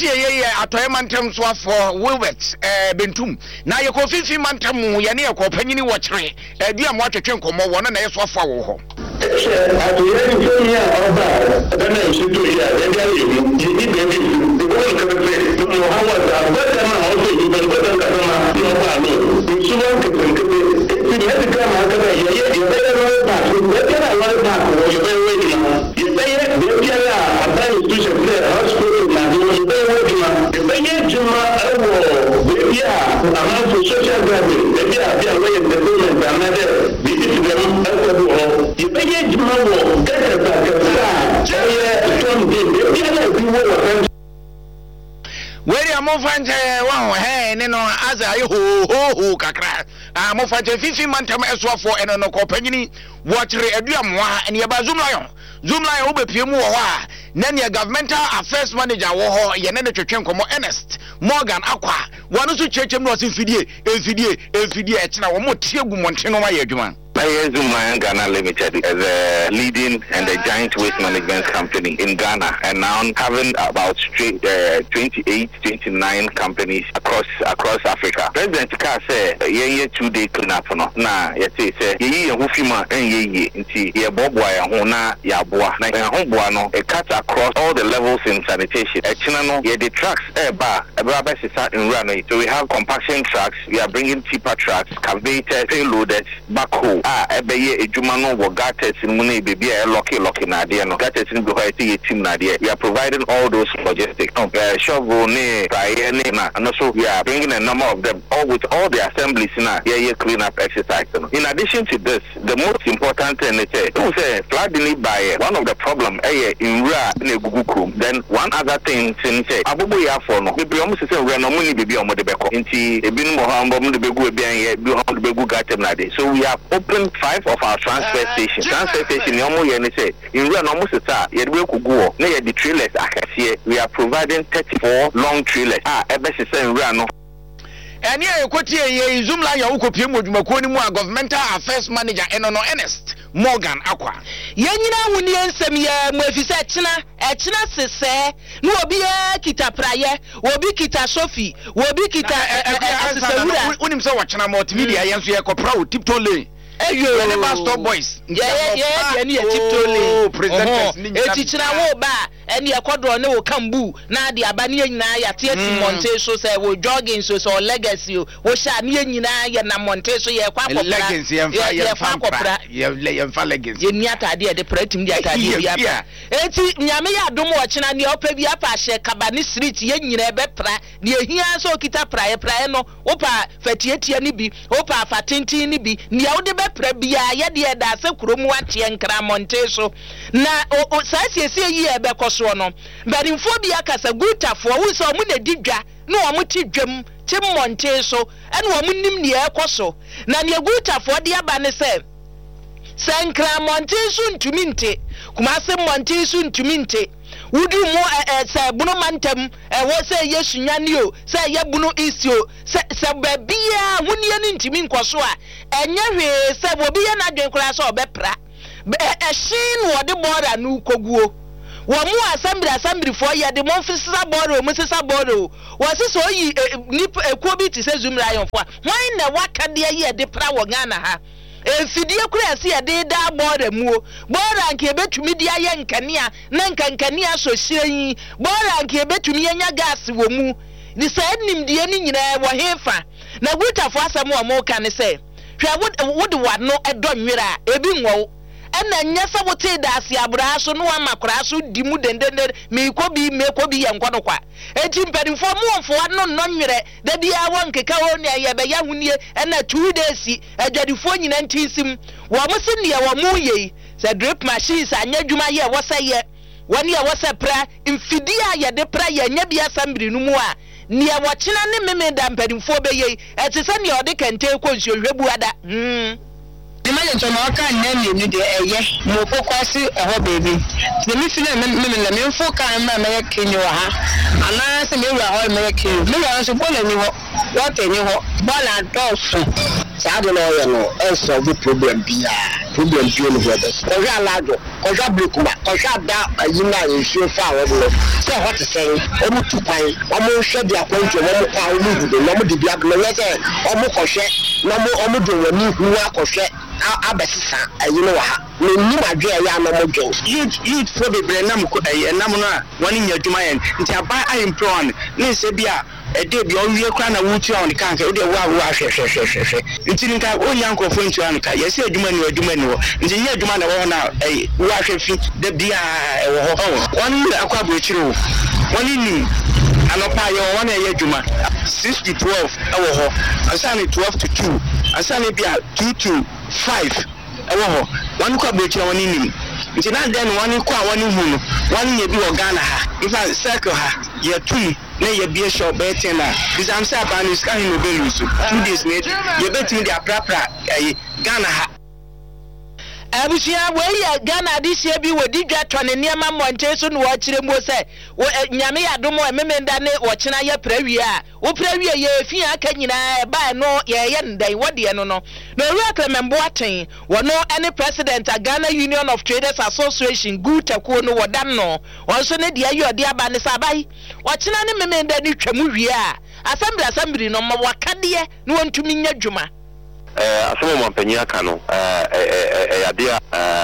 tie ye atoye mantem so afọ Wilbert Bentum na ye ko fifi mantem ye ne ye ko panyini wo kire di am atwetwe nkomo wo na ye so afọ wo ho atoye ni ya oba da na shi to ya da ya yi ni baby the one ka be Muhammad abada ma o se ni ba da ka ma yo ba no su ba ke ti ya ka ma ka ye ba ba ka na ba ko yo ba we ni ye ba ye be ya aba institution there hospital na do be we ni be ye juma awo be ya ama for social gathering be ya be we the government amade be it them awo ye be ye juma wo ka ka ye from the be ya be wo Where am Fanje wow hey no as I ho kakra mo Fanje fifi mantem eso for eno no kopanyini watchre aduam wa ene ba zoom lion wo bepie mu wo ha na ne governmental affairs manager wo ho ye ne twetwe nkomo Ernest Morgan Akwa wonu so chechem no se fidie e kina wo mo tie gu monte no ma ye adwuma Zuma Ghana Limited as a leading and a giant waste management company in Ghana, and now having about 29 companies across Africa. President Carr said, "Ye 2-day cleanup no. Na ye say ye hufima ye nti ye bobwa ho na ya boa. Na ho boa no e cut across all the levels in sanitation. E china no ye the trucks eba sisa in run. So we have compaction trucks, we are bringing tipper trucks, excavators, payloaders, backhoe. Ebeye ejuma no wo gates in muni baby lucky na there no gates in go ye team na there. We are providing all those logistics. Shovel ne prayer ne na and also we are bringing a number of them all with all the assemblies na ye clean up exercise. In addition to this, the most important thing is flooding by one of the problem in Ra ne Gugukum. Then one other thing say abubu ya for no be omo se we no muni baby omo de beko nti ebin mo ha mbom de begu ebian ye bi ho de begu gatem na de. So we have opened 5 of our transfer stations. Transfer station yomo ye ne say in Ra no mo se sa ye de kugu na ye the trailers akase. We are providing 34 long trailers. Ebe se say in Ra no ene ye kotie ye zoom la ya ukopie modwumako ni mu a governmental affairs manager eno no Ernest Morgan Akwa yenyina huni ensem ye mwefise echina sese no obi kita praye obi kita sofi obi kita asesewura unim se wachina multimedia yenso ye kopra o tiptoe lane eyo ne pastor boys ye ne tiptoe presenters ni etichina wo ba ene yakodro ne wo kambu na de abane nyina ya te monte so say wo jogging so legacy wo sha ne nyina ya na monte so ye kwa kopra legacy ye fa kopra ye fa legacy ye ni atade de pratim de atade bia eti nyame ya dom wo china ne opa bia pa hye kabane street ye nyina be pra ne ehia so kita praye no wo pa fatietie ni bi wo pa fatintin ni bi ne wo de be pra bia ye de da se kuromu atie nkra monte so na sa siesie yi e be so no mbarimfo bia kasa gutafo wo so mu na didwa na wo mu tidwam tim monte so ene wo mu nim ne ekoso na ne gutafo de aba ne se sankra monte so ntumi nte kuma se monte so ntumi nte wudu mu se bunu mantem wo se yesu nyane o se ye bunu isio se babia hunie ne ntumi nkoso a enye hwe se obi ye na dwen kura so obepra ehyin wo de bora nu koguo wo mu assembly for ye de monfisa bora o musisa bora o wo se so yi nip ekuo bi ti se zumra yonfo a hwan na wakade ye de pra wo Ghana ha efidie kura se ye de da bora mu o bora nke betumi dia ye nkania na nkankania so hyiren bora nke betumi nya gas wo mu ni sa nim die ni nyina wo hefa na gutafo asem wo mo ka ne se hwe wo de wano edonwera ebi nwo ena nyesa wote da ase abra so no amakora so dimu dendende mekobi ye nkono kwa enti mpadimfo muomfo no nwere da bia won keka woni ayebe ya hunie ena 2 days adwadifo nyina ntisim wo mose ne wo mu ye se drip machines anya dwuma ye wo se ye woni ye wo se pra mfidia ye de pra ye nya bia sambiri no mu a ne wo chena ne meme da mpadimfo be ye etese ne ode kente ko nsuhwebu ada Imagine to Marka name ni de eye mo kokwasi eho baby the me feel me fo kan ma me kenyo ha ana se me wura ho me kenyo me wura so bola ni ho what any ho bola dosu saa de no yɛ no solve problem bia no ho bes ko ja lajo ko ja brikuma ko ja da ayina nsuo fa wo no sɛ hot sen omu tupan omu hwɛ de akwantu omu kwa omu hudo no mu de bia no yɛ sɛ omu kɔ hwɛ no omu do wani hu akɔhwɛ abesisa ayina wa ha ni madwe ya no mo dwen youth for bebre nam ko nam no a woni nya adwuma yɛn nti aba employ ne sɛ bia ede bi owie kwa na wutu on kan ka ode wa hwehwehwehwehwe nti nka o nya nkofo ntu an ka yesi adwuma ni wo nti nya adwuma na wo na wa hwehwi da bia wo ho won akwa abrochiro woni ni anopa ye won na ye adwuma 6 to 12 wo ho asane 12 to 2 asane bia 2 to 5 wo ho won kwa abrochiro woni ni nti na den woni kwa woni hu no woni ye bi wo Ghana ha ifa circle ha ye tumi na ye be shop better na bizam say abanu ska hin obelu so 2 days ne ye betimi dia prapra Ghana ha abusia we ya Ghana this year bi wodi dwatɔ ne niema monte so no wo kire mo sɛ nyame ya domo ememenda ne wo kina ye prawie a wo prawie ye fi aka nyina ba no ye ye ndai wode no no na owura Clement Boateng wono any president a Ghana Union of Traders Association gutako no wodam no wonso ne de ayi ode aba ne sabai wo kina ne memenda ne twamu wie a assembly no mo wakade ne wontumi nya dwuma asemo mampanya aka no yadea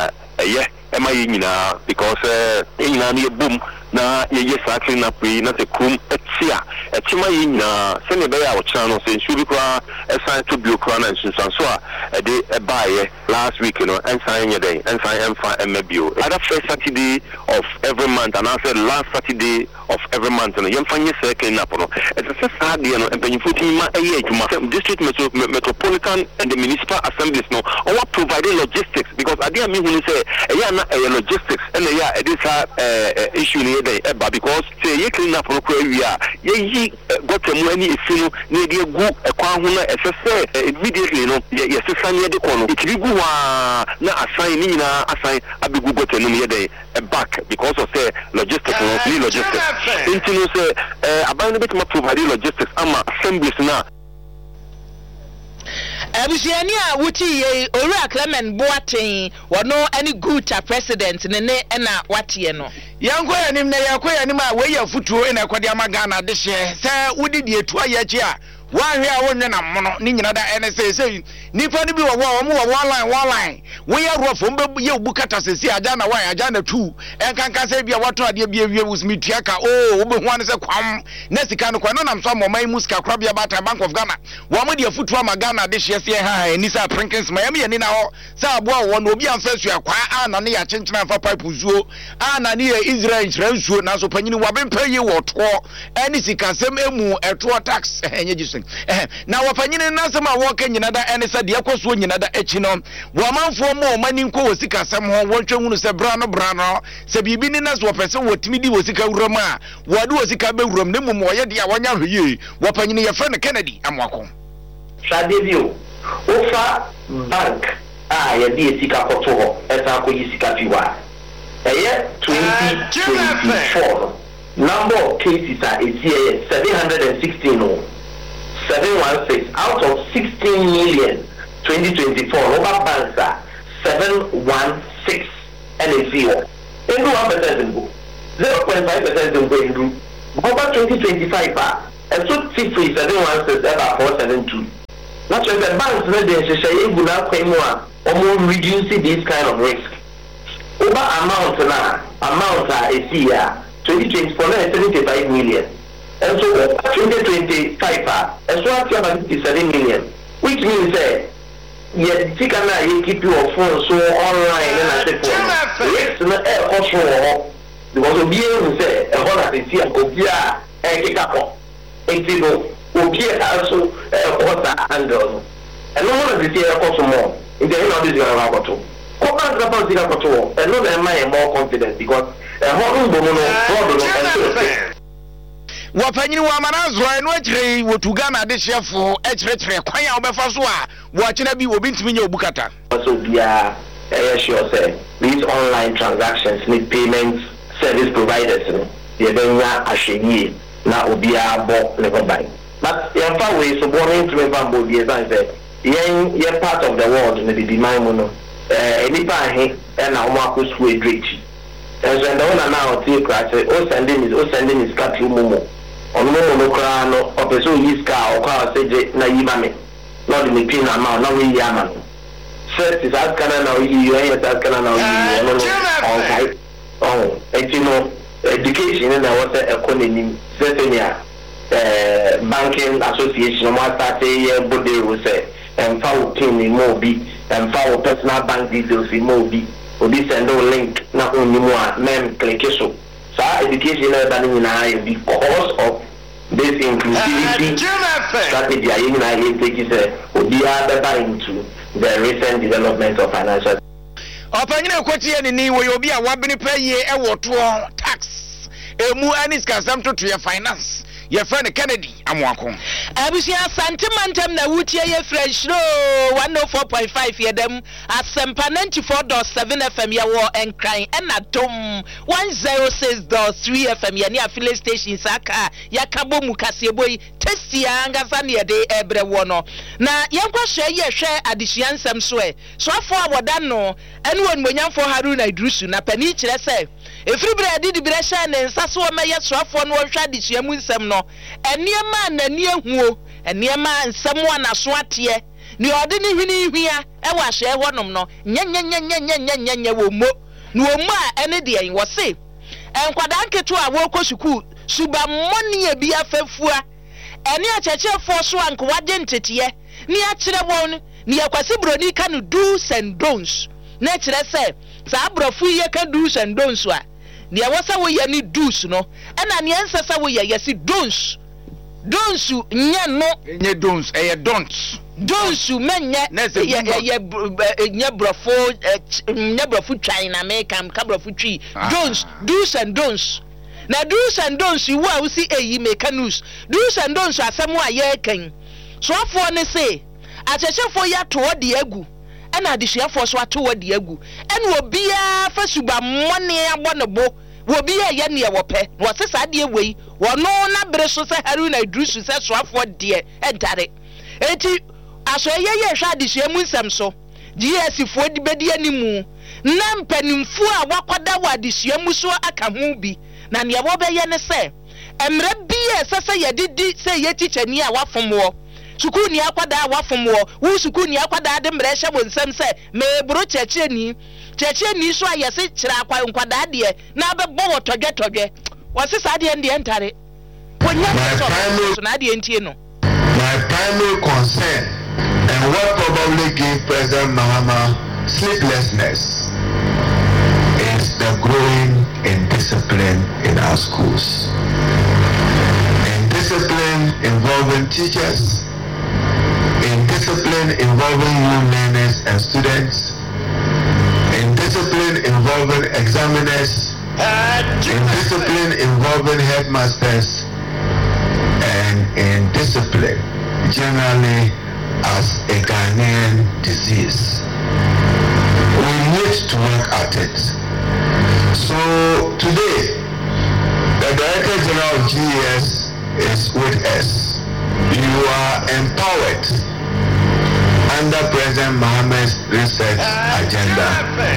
ema nyina because nyina ne boom na ye sakri na pre na te kum etia etima nyina se ne be ya wo kira no se nsu bi kra esan to bio kra na nsu so a de baaye last week no ensan nye den ensan emfa emabio other first Saturday of every month and also last Saturday of every month no yemfa nye second na no it's a Saturday no empanyifu ma adwuma district metropolitan and the municipal assemblies no or providing logistics because adia me hu say na logistics and it is issue ni because say ye clean up no kwa wia ye got mu ani efinu na de gu ekwa ho na esese immediately no ye sesa ne de kono it bi gu wa na assign ni na assign abegu got no ye de back because of say logistics no logistics into no say aban no bit ma provide logistics ama assemblies na abusiani a wuti ye owura Clement Boateng wono any good president ne na watie no yanko yanim na yakoya nim a we yafutuo ina kwade amagana de hye se wudi die tu ayachi a wahwe a wonwe na mono ni nyina da NSA sei nipa ni bi wo one line we ya rofo mbe ye bukata sesi aja na wan aja na tu enkanka se bia wato ade bia wie wusmitua ka wo be ho an se kwam na sika no kwa no nam so moman musika kra bia bata Bank of Ghana wo mo de afutu ama Ghana de hye se ha ni sa Prinkins mayam ye ni na ho sa aboa wo no obi amfa sua kwa ana ne ya chenchena fa pipe zuo ana ne ya Israel nsuo na so panyini wa bempa ye wo to ani sika sem emu eto tax enye jisu na wapanyine nasema woke nyina da enesa de yakoso nyina da echi no wamanfo mo mani nko wosika sam ho wontwe hunu se bra no se bibi ni naso wopese wotimi di wosika wuram a wode wosika be wuram ne mum woye de a wonya hweye wapanyine ye friend Kennedy amwako Sadebio ofa bank ye di sika koto ho esa ko yi sika fiwa 2024 number of cases are 716 716 out of 16 million 2024 Robert banks are 716 and a zero. Into 1% in go 0.5% in go into over 2025 and so 716 ever 472. Not just the banks that they say you will not pay more or more reducing this kind of risk. Over amount are a year 2024 75 million. And so 2025 as well as 57 million, which means that you keep your phone so online and I say it's not also because of being say a whole is here Obia and kick up into Obia also a Android. And no one is here also more in the end of this year about to. Come back about the and not am I more confident because a whole problem wapanyini wa manazo eno akire wotugana de chefo ekire kwan ya obefa so a wo akina bi obi ntimi nya obukata so bia sure say these online transactions need payment service providers no ye benya ahwenye na obi abo ne ko ban but ye fa we so born into me bambo bi say you're part of the world, maybe my mono. Any part and now Marcus will reach. And so now take class, sending his cat to Momo. On Momo Crano, or the so his car or car say Naimame. Not in the pin amount, not in Yaman. First is as can now you ain't as can now you. Oh, and you know, education and I was a economy, certainly. Banking association, what I say, Bode will say, and foul team in Mobi, and foul personal bank details in Mobi, or this and no link, not only more, men click so. So, education is done in I because of this inclusivity strategy. I take it, or the other time to the recent development of financial. Opanyina kwoti ya nini wo obi a wabene paye e woto tax emu anis kasam to your finance your friend Kennedy amwako abusia santimantem na wutie ye fresh no 104.5 yedem asempa 94.7 FM ya wo enkran ena dom 106.3 FM ya ni affiliate stations aka ya kabo mu kaseboi tesia ngasa ne de ebre wo no na yenkwa hwe ye hwe adesua nsem so so afo aboda no ene won monyamfo Haruna Idrusu na pani kire se efiri bre didi bre hye ne nsaso o meye so afo no hwe adesua mu nsem no eniema na ni ehuo eniema nsem wa na so ate ni ode ni hwini hwia e wa hye honom no nya wo mo ni wo mo a ene de yen wo se enkwada nketo a wo kɔ sukuu suba mmoni e bi afafua ene achechefo so anko wade ntetiye ni akire won ni yakwasi broni ka no do's and don'ts na kire se sa brofu ye ka do's and don'ts a ni awasa wo ye ni do's no ena ni ensesa wo ye yesi don'ts nya no nye don'ts don'ts menye nya brofu China make am ka brofu twi do's and don'ts na do's and don'ts you wa usi eyi mekanus do's and don'ts asem wa ye kan so afo ne say achechefo ya to de agu ena adesuafo so ato de agu ena obi a fa suba mmone abonebo obi a ye ne wo pe wo se sa de wei wo no na bere so se Haruna Idrusu se so afo de edare enti aso ye hwa adesua mu nsem so GS fo di bedi animu na mpanimfu a wakoda wa adesua mu so aka ho bi na ne wo be ye ne se emre bi esese ye didi se ye teacher ni a wafomwo suku ni akwada wafomwo wu suku ni akwada de mre hye bonsam se me bro cheche ni so ayese kira akwa nkwada de na be bo wotodwe wose sa de ndi entare wonya so na de entie no. My primary concern and what probably gave President Mahama sleeplessness is the growing indiscipline in our schools. Indiscipline involving teachers, indiscipline involving new learners and students, indiscipline involving examiners, indiscipline involving headmasters, and indiscipline generally as a Ghanaian disease. We need to work at it. So today, the Director General of GES is with us. You are empowered under President Mohammed's research agenda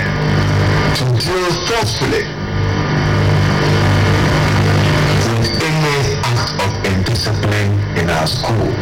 to deal forcefully with any act of indiscipline in our school.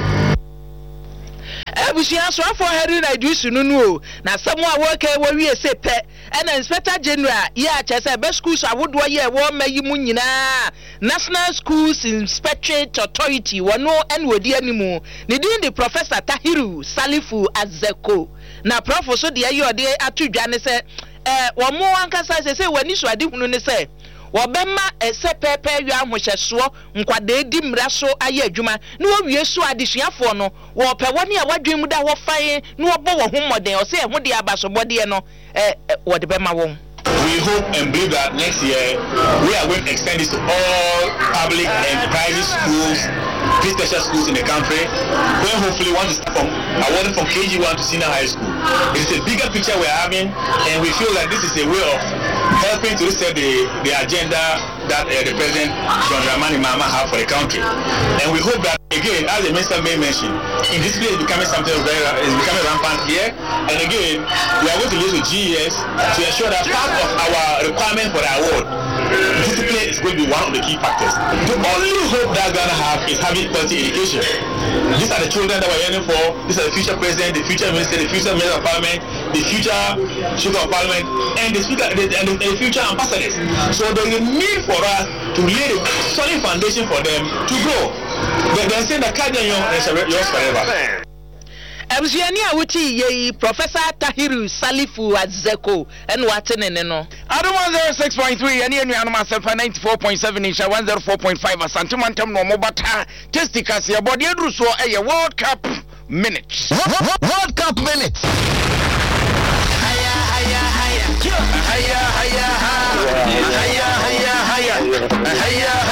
Abusia so afọ Haruna Idrusu nunu na samwa woke wo wie sepe and Inspector General ya chese be schools awodo ye wo mayi mu nyina National Schools Inspectorate Authority wono en wodi animu ne din the Professor Tahiru Salifu Azeko na prof so de ye ode atudwa ne se wo mo ankasa se wani so ade hunu ne se wobema esepepe yu ahwehyeso nkwada edi mraso aye adwuma na wo wie so adesuafo no wo pe woni a wadwemu da wo fan na wo bo wo homoden o se ho de abasobode no wo de bema won. We hope and believe that next year we are going to extend this to all public and private schools, special schools in the country, where hopefully want to start from awarding from KG1 to senior high school. It's a bigger picture we're having, and we feel that this is a way of helping to reset the agenda that the President John Dramani Mahama have for the country. And we hope that Again, as the Minister May mentioned, indiscipline is becoming something becoming rampant here. And again, we are going to use with GES to ensure that part of our requirement for the award, discipline is going to be one of the key factors. The only hope that Ghana have is having quality education. These are the children that we're yearning for. These are the future president, the future minister, the future member of parliament, the future speaker of parliament, and the future ambassadors. So there is a need for us to lay a solid foundation for them to grow. They're saying that Kadian is yours forever. Abusiani awuti ye Professor Tahiru Salifu Azeko and watene no. Adoma 06.3 and you are myself 94.7 inch 104.5 Santimantam no mobata testicas your body so a World Cup minutes. World Cup minutes. Haya haya haya. Haya haya haya. Haya haya haya. Haya